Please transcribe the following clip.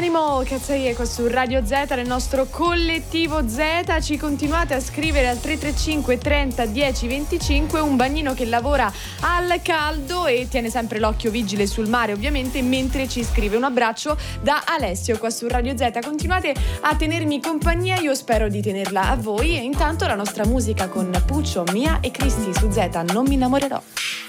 Animal, cazzaie qua su Radio Z, nel nostro collettivo Z. Ci continuate a scrivere al 335 30 10 25. Un bagnino che lavora al caldo e tiene sempre l'occhio vigile sul mare, ovviamente, mentre ci scrive. Un abbraccio da Alessio qua su Radio Z. Continuate a tenermi compagnia, io spero di tenerla a voi. E intanto la nostra musica con Puccio, Mia e Cristi su Z, Non mi innamorerò.